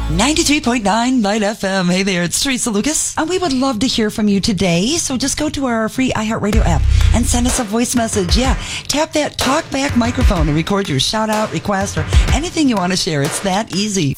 93.9 Light FM. Hey there, it's Teresa Lucas. And we would love to hear from you today. So just go to our free iHeartRadio app and send us a voice message. Yeah, tap that talkback microphone and record your shout out, request, or anything you want to share. It's that easy.